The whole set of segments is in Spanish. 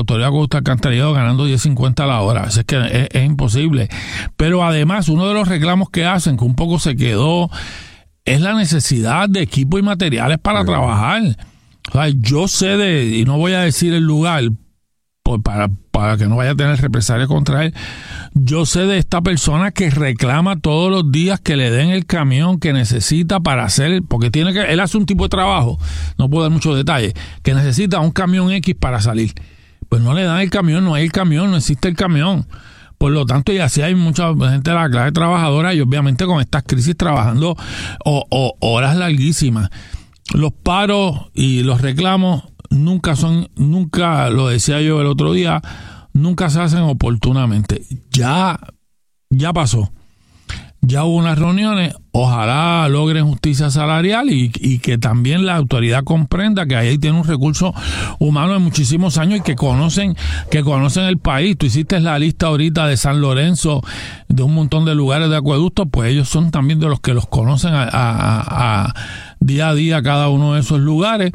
Autoridad de Acueducto y Alcantarillado ganando 10.50 la hora. Así es que es imposible. Pero además, uno de los reclamos que hacen, que un poco se quedó, es la necesidad de equipo y materiales para trabajar. O sea, yo sé y no voy a decir el lugar, para que no vaya a tener represalias contra él, yo sé de esta persona que reclama todos los días que le den el camión que necesita para hacer, porque él hace un tipo de trabajo, no puedo dar muchos detalles, que necesita un camión X para salir. Pues no le dan el camión, no hay el camión, no existe el camión. Por lo tanto, y así hay mucha gente de la clase trabajadora y obviamente con estas crisis trabajando horas larguísimas. Los paros y los reclamos nunca, lo decía yo el otro día, nunca se hacen oportunamente. Ya pasó. Ya hubo unas reuniones, ojalá logren justicia salarial y que también la autoridad comprenda que ahí tiene un recurso humano de muchísimos años y que conocen el país. Tú hiciste la lista ahorita de San Lorenzo, de un montón de lugares de acueductos, pues ellos son también de los que los conocen a día a día cada uno de esos lugares.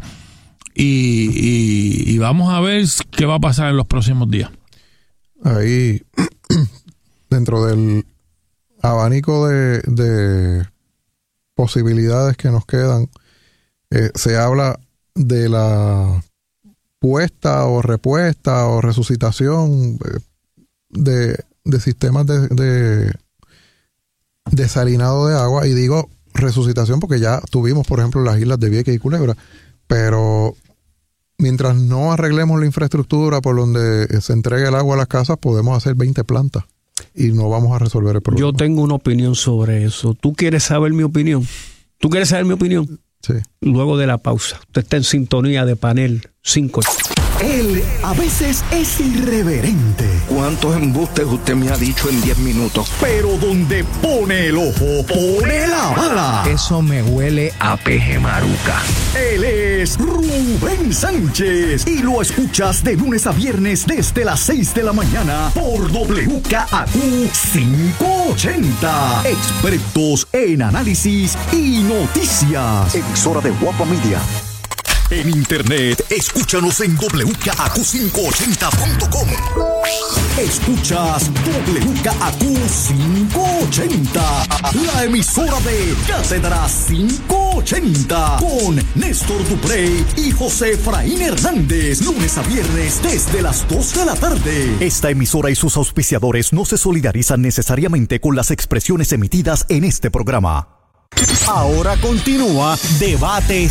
Y vamos a ver qué va a pasar en los próximos días. Ahí, dentro del abanico de posibilidades que nos quedan, se habla de la puesta o repuesta o resucitación de sistemas de desalinado de agua. Y digo resucitación porque ya tuvimos, por ejemplo, las islas de Vieques y Culebra, pero mientras no arreglemos la infraestructura por donde se entregue el agua a las casas, podemos hacer 20 plantas y no vamos a resolver el problema. Yo tengo una opinión sobre eso. ¿Tú quieres saber mi opinión? Sí. Luego de la pausa. Usted está en sintonía de Panel 5. Él a veces es irreverente. ¿Cuántos embustes usted me ha dicho en 10 minutos? Pero donde pone el ojo, pone la bala. Eso me huele a peje maruca. Él es Rubén Sánchez y lo escuchas de lunes a viernes desde las 6 de la mañana por WKAQ 580. Expertos en análisis y noticias. Emisora de Guapa Media. En internet, escúchanos en WKAQ580.com. Escuchas WKAQ 580, la emisora de Cátedra 580, con Néstor Duprey y José Efraín Hernández, lunes a viernes desde las 2 de la tarde. Esta emisora y sus auspiciadores no se solidarizan necesariamente con las expresiones emitidas en este programa. Ahora continúa Debate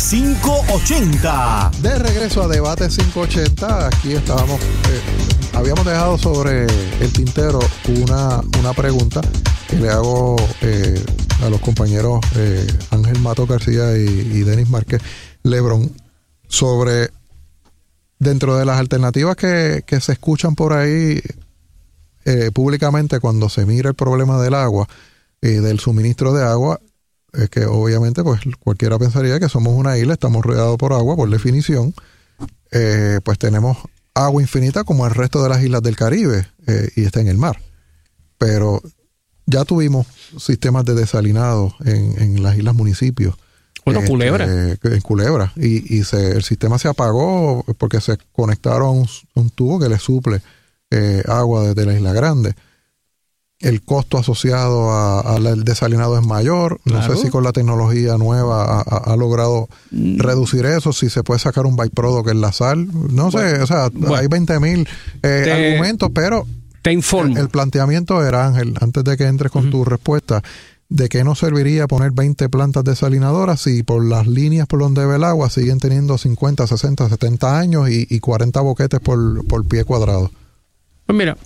580. De regreso a Debate 580, aquí estábamos, habíamos dejado sobre el tintero una pregunta que le hago a los compañeros Ángel Mato García y Denis Márquez Lebrón sobre, dentro de las alternativas que se escuchan por ahí públicamente cuando se mira el problema del agua, del suministro de agua. Es que obviamente pues cualquiera pensaría que somos una isla, estamos rodeados por agua, por definición, pues tenemos agua infinita como el resto de las islas del Caribe, y está en el mar. Pero ya tuvimos sistemas de desalinado en las islas municipios. Bueno, Culebra. En Culebra. Y el sistema se apagó porque se conectaron un tubo que le suple agua desde la Isla Grande. El costo asociado al desalinado es mayor. Claro. No sé si con la tecnología nueva ha logrado reducir eso, si se puede sacar un byproduct que es la sal. No sé, o sea, hay 20,000 argumentos, pero te informo. El planteamiento era, Ángel, antes de que entres con tu respuesta, de qué nos serviría poner 20 plantas desalinadoras si por las líneas por donde ve el agua siguen teniendo 50, 60, 70 años y 40 boquetes por pie cuadrado. Pues mira,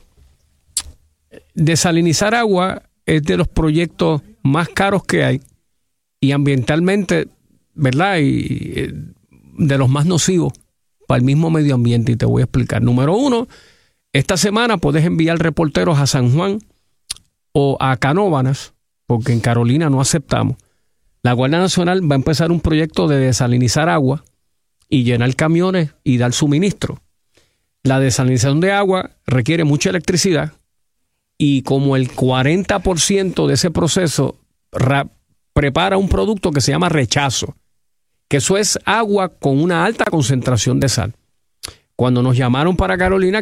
desalinizar agua es de los proyectos más caros que hay y ambientalmente, ¿verdad? Y de los más nocivos para el mismo medio ambiente, y te voy a explicar. Número 1, esta semana puedes enviar reporteros a San Juan o a Canóvanas, porque en Carolina no aceptamos. La Guardia Nacional va a empezar un proyecto de desalinizar agua y llenar camiones y dar suministro. La desalinización de agua requiere mucha electricidad, y como el 40% de ese proceso prepara un producto que se llama rechazo, que eso es agua con una alta concentración de sal. Cuando nos llamaron para Carolina,